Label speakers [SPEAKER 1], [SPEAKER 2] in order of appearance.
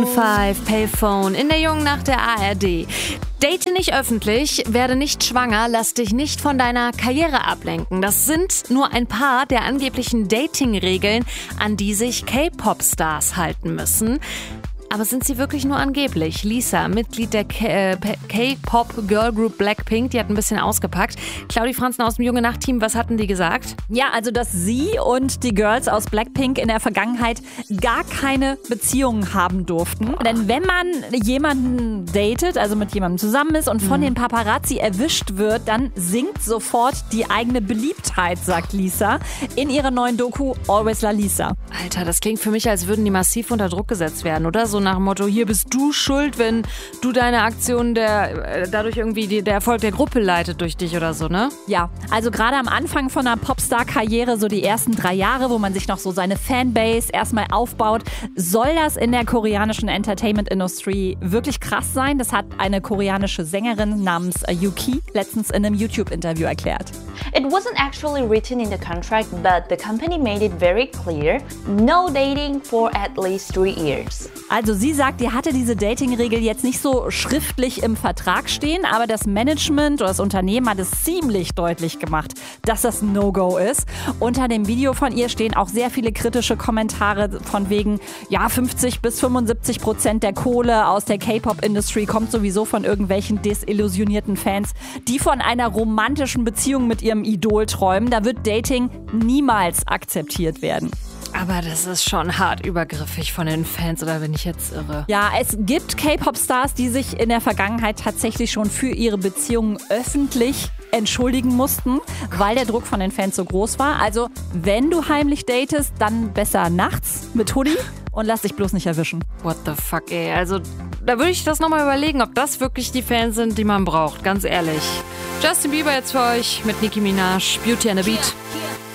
[SPEAKER 1] 5, Payphone in der Jungen Nacht der ARD. Date nicht öffentlich, werde nicht schwanger, lass dich nicht von deiner Karriere ablenken. Das sind nur ein paar der angeblichen Dating-Regeln, an die sich K-Pop-Stars halten müssen. Aber sind sie wirklich nur angeblich? Lisa, Mitglied der K-Pop-Girl-Group Blackpink, die hat ein bisschen ausgepackt. Claudi Franzen aus dem Junge Nacht-Team, was hatten die gesagt?
[SPEAKER 2] Ja, also dass sie und die Girls aus Blackpink in der Vergangenheit gar keine Beziehungen haben durften. Denn wenn man jemanden datet, also mit jemandem zusammen ist und von den Paparazzi erwischt wird, dann sinkt sofort die eigene Beliebtheit, sagt Lisa in ihrer neuen Doku Always La Lisa.
[SPEAKER 1] Alter, das klingt für mich, als würden die massiv unter Druck gesetzt werden, oder? So nach dem Motto, hier bist du schuld, wenn du deine Aktion dadurch irgendwie der Erfolg der Gruppe leitet durch dich oder so, ne?
[SPEAKER 2] Ja, also gerade am Anfang von einer Popstar-Karriere, so die ersten 3 Jahre, wo man sich noch so seine Fanbase erstmal aufbaut, soll das in der koreanischen Entertainment-Industrie wirklich krass sein. Das hat eine koreanische Sängerin namens Yuki letztens in einem YouTube-Interview erklärt.
[SPEAKER 3] It wasn't actually written in the contract, but the company made it very clear, no dating for at least 3 years.
[SPEAKER 2] Also sie sagt, die hatte diese Dating-Regel jetzt nicht so schriftlich im Vertrag stehen, aber das Management oder das Unternehmen hat es ziemlich deutlich gemacht, dass das ein No-Go ist. Unter dem Video von ihr stehen auch sehr viele kritische Kommentare von wegen, ja, 50-75% der Kohle aus der K-Pop-Industrie kommt sowieso von irgendwelchen desillusionierten Fans, die von einer romantischen Beziehung mit ihrem Idol träumen. Da wird Dating niemals akzeptiert werden.
[SPEAKER 1] Aber das ist schon hart übergriffig von den Fans, oder bin ich jetzt irre?
[SPEAKER 2] Ja, es gibt K-Pop-Stars, die sich in der Vergangenheit tatsächlich schon für ihre Beziehungen öffentlich entschuldigen mussten, weil der Druck von den Fans so groß war. Also, wenn du heimlich datest, dann besser nachts mit Hoodie und lass dich bloß nicht erwischen.
[SPEAKER 1] What the fuck, ey. Also, da würde ich das nochmal überlegen, ob das wirklich die Fans sind, die man braucht, ganz ehrlich. Justin Bieber jetzt für euch mit Nicki Minaj, Beauty and the Beat.